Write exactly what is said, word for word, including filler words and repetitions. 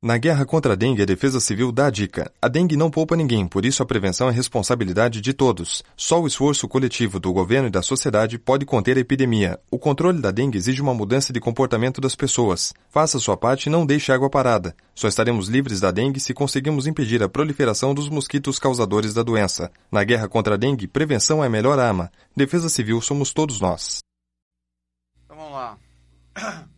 Na guerra contra a dengue, a Defesa Civil dá a dica. A dengue não poupa ninguém, por isso a prevenção é responsabilidade de todos. Só o esforço coletivo do governo e da sociedade pode conter a epidemia. O controle da dengue exige uma mudança de comportamento das pessoas. Faça sua parte e não deixe água parada. Só estaremos livres da dengue se conseguirmos impedir a proliferação dos mosquitos causadores da doença. Na guerra contra a dengue, prevenção é a melhor arma. Defesa Civil somos todos nós. Então vamos lá.